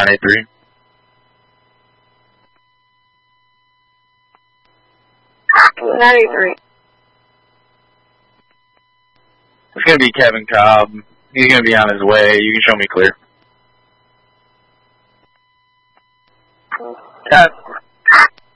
983. It's going to be Kevin Cobb. He's going to be on his way. You can show me clear.